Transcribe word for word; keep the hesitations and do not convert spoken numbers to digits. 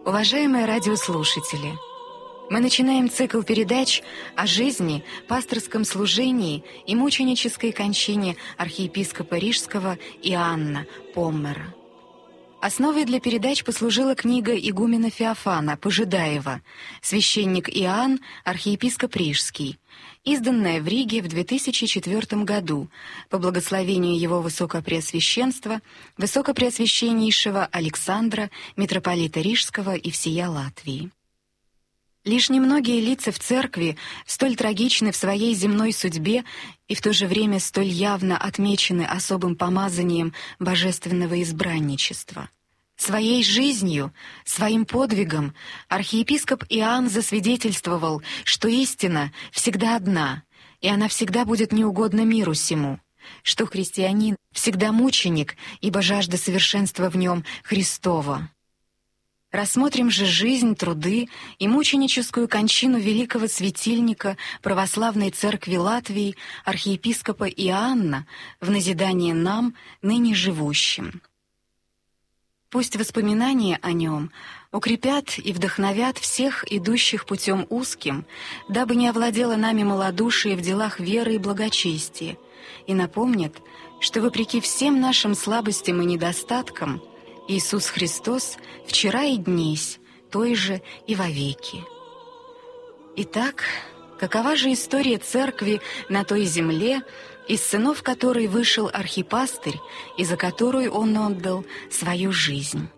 Уважаемые радиослушатели, мы начинаем цикл передач о жизни, пасторском служении и мученической кончине архиепископа Рижского Иоанна Поммера. Основой для передач послужила книга игумена Феофана Пожидаева «Священник Иоанн, архиепископ Рижский», изданная в Риге в две тысячи четвёртом году по благословению его Высокопреосвященства, Высокопреосвященнейшего Александра, митрополита Рижского и всея Латвии. Лишь немногие лица в церкви столь трагичны в своей земной судьбе и в то же время столь явно отмечены особым помазанием божественного избранничества. Своей жизнью, своим подвигом архиепископ Иоанн засвидетельствовал, что истина всегда одна, и она всегда будет неугодна миру сему, что христианин всегда мученик, ибо жажда совершенства в нем Христова. Рассмотрим же жизнь, труды и мученическую кончину великого светильника православной церкви Латвии архиепископа Иоанна в назидание нам, ныне живущим. Пусть воспоминания о нем укрепят и вдохновят всех идущих путем узким, дабы не овладело нами малодушие в делах веры и благочестия, и напомнят, что вопреки всем нашим слабостям и недостаткам Иисус Христос вчера и днесь, той же и вовеки. Итак, какова же история церкви на той земле, из сынов которой вышел архипастырь и за которую он отдал свою жизнь?